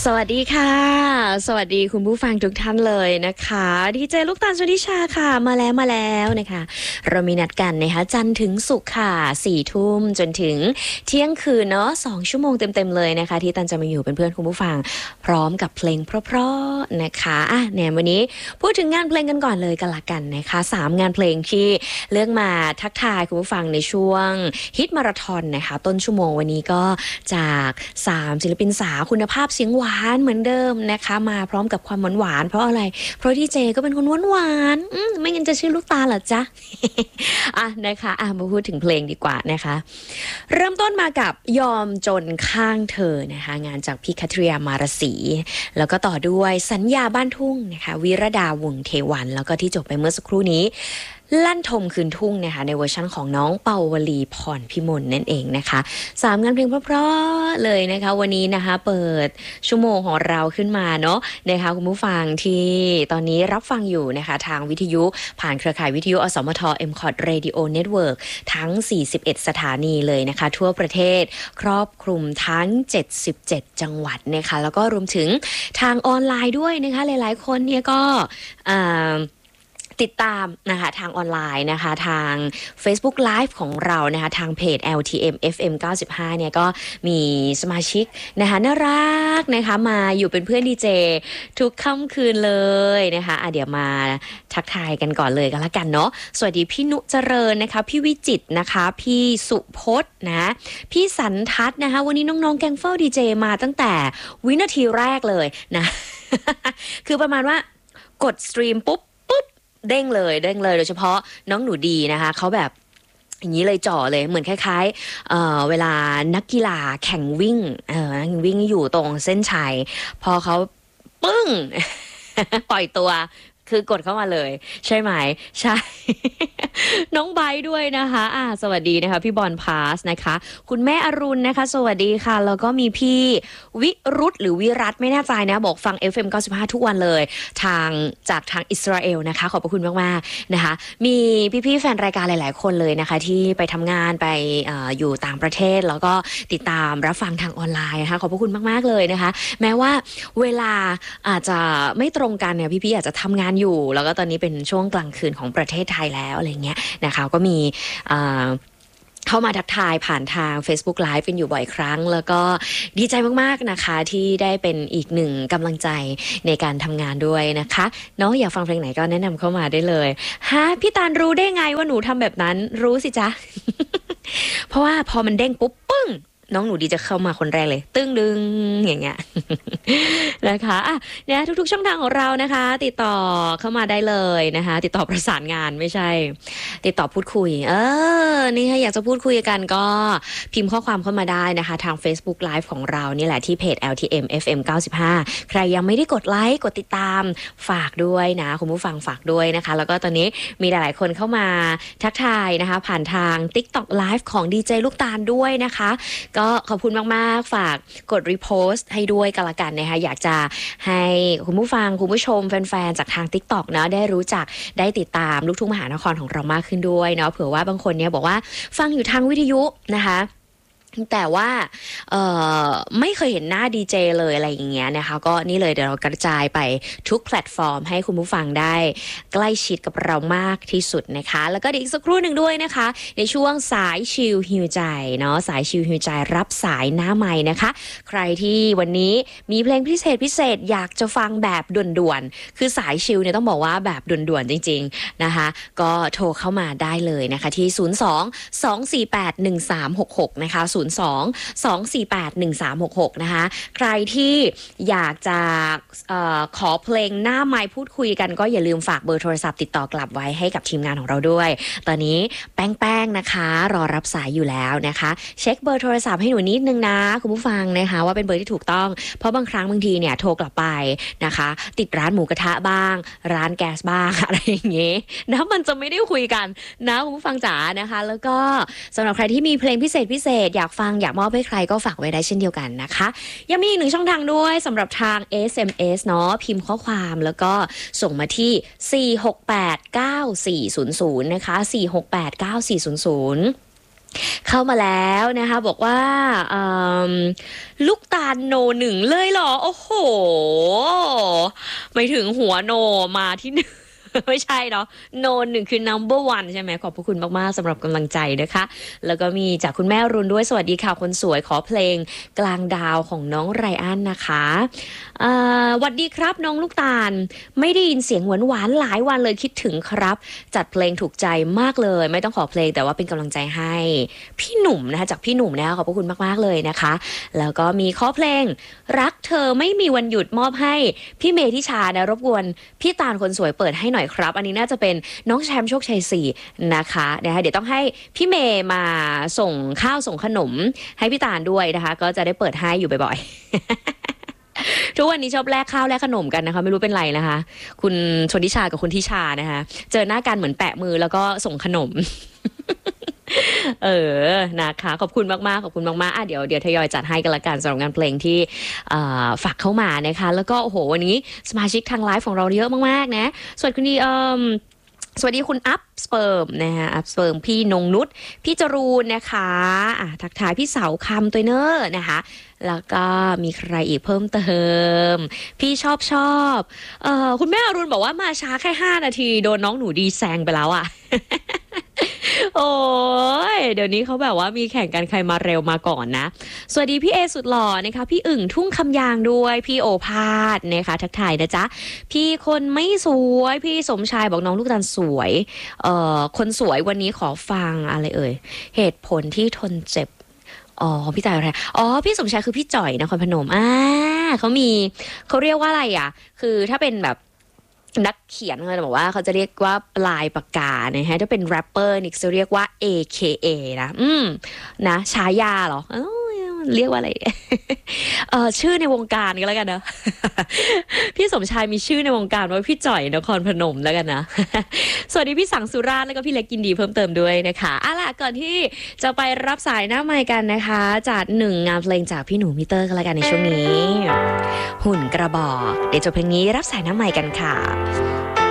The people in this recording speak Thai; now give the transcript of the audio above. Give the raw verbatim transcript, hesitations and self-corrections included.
สวัสดีค่ะสวัสดีคุณผู้ฟังทุกท่านเลยนะคะดีเจลูกตาลชนิชาค่ะมาแล้วมาแล้วนะคะเรามีนัดกันนะคะจันทร์ถึงศุกร์ค่ะสี่ทุ่มจนถึงเที่ยงคืนเนาะสองชั่วโมงเต็มๆเลยนะคะที่ตันจะมาอยู่เป็นเพื่อนคุณผู้ฟังพร้อมกับเพลงเพราะๆนะคะอ่ะเนี่ยวันนี้พูดถึงงานเพลงกันก่อนเลยกันละกันนะคะสามงานเพลงที่เลือกมาทักทายคุณผู้ฟังในช่วงฮิตมาราธอนนะคะต้นชั่วโมงวันนี้ก็จากสามศิลปินสาวคุณภาพเสียงหวานเหมือนเดิมนะคะมาพร้อมกับความหวานๆเพราะอะไรเพราะดีเจก็เป็นคนหวานๆไม่งั้นจะชื่อลูกตาเหรอจ๊ะ อ่ะนะคะอ่ะมาพูดถึงเพลงดีกว่านะคะเริ่มต้นมากับยอมจนข้างเธอนะคะงานจากพี่คัทริยามารสีแล้วก็ต่อด้วยสัญญาบ้านทุ่งนะคะวิรดาวงเทวันแล้วก็ที่จบไปเมื่อสักครู่นี้ลั่นทมคืนทุ่งนะคะในเวอร์ชั่นของน้องเปาวลีพรพิมลนั่นเองนะคะสามงานเพลงเพราะๆเลยนะคะวันนี้นะคะเปิดชั่วโมงของเราขึ้นมาเนาะนะคะคุณผู้ฟังที่ตอนนี้รับฟังอยู่นะคะทางวิทยุผ่านเครือข่ายวิทยุอสมท เอ็ม คอท Radio Network ทั้งสี่สิบเอ็ดสถานีเลยนะคะทั่วประเทศครอบคลุมทั้งเจ็ดสิบเจ็ดจังหวัดนะคะแล้วก็รวมถึงทางออนไลน์ด้วยนะคะหลายๆคนเนี่ยก็อ่าติดตามนะคะทางออนไลน์นะคะทาง Facebook Live ของเรานะคะทางเพจ แอล ที เอ็ม เอฟ เอ็ม เก้าสิบห้าเนี่ยก็มีสมาชิกนะคะน่ารักนะคะมาอยู่เป็นเพื่อนดีเจทุกค่ำคืนเลยนะคะอ่ะเดี๋ยวมาทักทายกันก่อนเลยกันละกันเนาะสวัสดีพี่นุเจริญนะคะพี่วิจิตรนะคะพี่สุพจน์นะพี่สันทัศน์นะคะวันนี้น้องๆแกงเฝ้าดีเจมาตั้งแต่วินาทีแรกเลยนะ คือประมาณว่ากดสตรีมปุ๊บเด้งเลยเด้งเลยโดยเฉพาะน้องหนูดีนะคะเขาแบบอย่างนี้เลยจ่อเลยเหมือนคล้ายๆ เ, เวลานักกีฬาแข่งวิ่งเออนักวิ่งอยู่ตรงเส้นชัยพอเขาปึ้ง ปล่อยตัวคือกดเข้ามาเลยใช่ไหมใช่ น้องไบด้วยนะคะอ่าสวัสดีนะคะพี่บอลพาสนะคะคุณแม่อรุณนะคะสวัสดีค่ะแล้วก็มีพี่วิรุธหรือวิรัตไม่แน่ใจนะบอกฟัง เอฟ เอ็ม เก้าสิบห้าทุกวันเลยทางจากทางอิสราเอลนะคะขอบพระคุณมากๆนะคะมีพี่ๆแฟนรายการหลายๆคนเลยนะคะที่ไปทำงานไป อ, อยู่ต่างประเทศแล้วก็ติดตามรับฟังทางออนไลน์นะคะขอบพระคุณมากๆเลยนะคะแม้ว่าเวลาอาจจะไม่ตรงกันเนี่ยพี่ๆอาจจะทำงานอยู่แล้วก็ตอนนี้เป็นช่วงกลางคืนของประเทศไทยแล้วอะไรเงี้ยนะคะก็มีเข้ามาทักทายผ่านทาง Facebook Live เป็นอยู่บ่อยครั้งแล้วก็ดีใจมากๆนะคะที่ได้เป็นอีกหนึ่งกำลังใจในการทำงานด้วยนะคะน้องอยากฟังเพลงไหนก็แนะนำเข้ามาได้เลยฮะพี่ตาลรู้ได้ไงว่าหนูทำแบบนั้นรู้สิจ๊ะ เพราะว่าพอมันเด้งปุ๊บปึ้งน้องหนูดีจะเข้ามาคนแรกเลยตึ้งดึงอย่างเงี้ย นะคะอ่ะเนี่ยทุกๆช่องทางของเรานะคะติดต่อเข้ามาได้เลยนะคะติดต่อประสานงานไม่ใช่ติดต่อพูดคุยเออนี่ถ้าอยากจะพูดคุยกันก็พิมพ์ข้อความเข้ามาได้นะคะทาง Facebook Live ของเรานี่แหละที่เพจ แอล ที เอ็ม เอฟ เอ็ม เก้าสิบห้าใครยังไม่ได้กดไลค์กดติดตามฝากด้วยนะคุณผู้ฟังฝากด้วยนะคะแล้วก็ตอนนี้มีหลายๆคนเข้ามาทักทายนะคะผ่านทาง TikTok Live ของ ดี เจ ลูกตาลด้วยนะคะก็ขอบคุณมากๆฝากกดรีโพสต์ให้ด้วยกันละกันนะคะอยากจะให้คุณผู้ฟังคุณผู้ชมแฟนๆจากทาง TikTok นะได้รู้จักได้ติดตามลูกทุ่งมหานครของเรามากขึ้นด้วยเนาะเผื่อว่าบางคนเนี่ยบอกว่าฟังอยู่ทางวิทยุนะคะแต่ว่าเอ่อไม่เคยเห็นหน้าดีเจเลยอะไรอย่างเงี้ยนะคะก็นี่เลยเดี๋ยวเรากระจายไปทุกแพลตฟอร์มให้คุณผู้ฟังได้ใกล้ชิดกับเรามากที่สุดนะคะแล้วก็อีกสักครู่หนึ่งด้วยนะคะในช่วงสายชิลฮิวใจเนาะสายชิลฮิวใจรับสายหน้าไมค์นะคะใครที่วันนี้มีเพลงพิเศษพิเศษอยากจะฟังแบบด่วนๆคือสายชิลเนี่ยต้องบอกว่าแบบด่วนๆจริงๆนะคะก็โทรเข้ามาได้เลยนะคะที่ศูนย์ สอง สอง สี่ แปด หนึ่ง สาม หก หกนะคะศูนย์ สอง สอง สี่ แปด หนึ่ง สาม หก หกนะคะใครที่อยากจะเอ่อขอเพลงหน้าไมค์พูดคุยกันก็อย่าลืมฝากเบอร์โทรศัพท์ติดต่อกลับไว้ให้กับทีมงานของเราด้วยตอนนี้แป้งๆนะคะรอรับสายอยู่แล้วนะคะเช็คเบอร์โทรศัพท์ให้หนูนิดนึงนะคุณผู้ฟังนะคะว่าเป็นเบอร์ที่ถูกต้องเพราะบางครั้งบางทีเนี่ยโทรกลับไปนะคะติดร้านหมูกระทะบ้างร้านแก๊สบ้างอะไรอย่างเงี้ยนะมันจะไม่ได้คุยกันนะคุณผู้ฟังจ๋านะคะแล้วก็สำหรับใครที่มีเพลงพิเศษพิเศษอยากฟังอยากมอบให้ใครก็ฝากไว้ได้เช่นเดียวกันนะคะยังมีอีกหนึ่งช่องทางด้วยสำหรับทาง เอส เอ็ม เอส เนาะพิมพ์ข้อความแล้วก็ส่งมาที่สี่ หก แปด เก้า สี่ ศูนย์ ศูนย์นะคะสี่ หก แปด เก้า สี่ ศูนย์ ศูนย์เข้ามาแล้วนะคะบอกว่าลูกตาลโนหนึ่งเลยเหรอโอ้โหไม่ถึงหัวโนมาที่หนึ่ง ไม่ใช่เนาะโนหนึ่งคือ number one ใช่ไหมขอบพระคุณมากๆสำหรับกำลังใจนะคะแล้วก็มีจากคุณแม่รุนด้วยสวัสดีค่ะคนสวยขอเพลงกลางดาวของน้องไรอันนะคะสวัสดีครับน้องลูกตาลไม่ได้ยินเสียงหวานหวานหลายวันเลยคิดถึงครับจัดเพลงถูกใจมากเลยไม่ต้องขอเพลงแต่ว่าเป็นกำลังใจให้พี่หนุ่มนะคะจากพี่หนุ่มนะคะขอบพระคุณมากๆเลยนะคะแล้วก็มีขอเพลงรักเธอไม่มีวันหยุดมอบให้พี่เมธิชานะรบกวนพี่ตาลคนสวยเปิดให้หน่อยครับอันนี้น่าจะเป็นน้องแชมป์โชคชัยสี่นะคะนะคะเดี๋ยวต้องให้พี่เมย์มาส่งข้าวส่งขนมให้พี่ตาลด้วยนะคะก็จะได้เปิดให้อยู่บ่อยๆ ทุกวันนี้ชอบแลกข้าวแลกขนมกันนะคะไม่รู้เป็นไรนะคะคุณชนทิชากับคุณทิชานะคะเจอหน้ากันเหมือนแปะมือแล้วก็ส่งขนม เออนะคะขอบคุณมากๆขอบคุณมากๆอ่ะเดี๋ยวเดี๋ยวทยอยจัดให้กันละกันสำหรับงานเพลงที่ฝากเข้ามานะคะแล้วก็โอ้โหวันนี้สมาชิกทางไลฟ์ของเราเยอะมากๆนะส่วนคุณดีเอ่อสวัสดีคุณอัพสเปิร์มนะคะอัพสเปิร์มพี่นงนุชพี่จรูนนะคะอ่ะทักทายพี่เสาคำตัวเนอร์นะคะแล้วก็มีใครอีกเพิ่มเติมพี่ชอบชอบเอ่อคุณแม่อรุณบอกว่ามาช้าแค่ห้านาทีโดนน้องหนูดีแซงไปแล้วอ่ะ โอ้ยเดี๋ยวนี้เขาแบบว่ามีแข่งกันใครมาเร็วมาก่อนนะสวัสดีพี่เอสุดหล่อนะคะพี่อึ่งทุ่งคำยางด้วยพี่โอภาสนะคะทักทายนะจ๊ะพี่คนไม่สวยพี่สมชายบอกน้องลูกตาลสวยเอ่อคนสวยวันนี้ขอฟังอะไรเอ่ยเหตุผลที่ทนเจ็บอ๋อพี่ตายอะไรอ๋อพี่สมชายคือพี่จ่อยนครพนมอ่าเขามีเขาเรียกว่าอะไรอ่ะคือถ้าเป็นแบบนักเขียนเขาจะบอกว่าเขาจะเรียกว่าปลายปากกานะฮะถ้าเป็นแรปเปอร์นี่จะเรียกว่า เอ เค เอ นะอืมนะฉายาเหรอเออเรียกว่าอะไร เออชื่อในวงการก็แล้วกันนะ พี่สมชายมีชื่อในวงการว่าพี่จ่อยนครพนมแล้วกันนะ สวัสดีพี่สังสุราษฎร์แล้วก็พี่เล็กกินดีเพิ่มเติมด้วยนะคะอ่ะล่ะก่อนที่จะไปรับสายหน้าไมค์กันนะคะจัดหนึ่งงานเพลงจากพี่หนูมิเตอร์กันแล้วกันในช่วงนี้หุ่นกระบอกเดี๋ยวจบเพลงนี้รับสายหน้าไมค์กันค่ะ